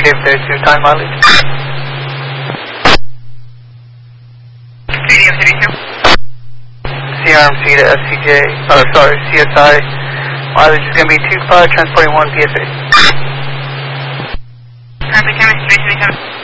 David 32, time mileage. 3 David 32. CRMC to SCJ, CSI. Mileage is going to be 25, transporting 1 PSA. Perfect, time is 337.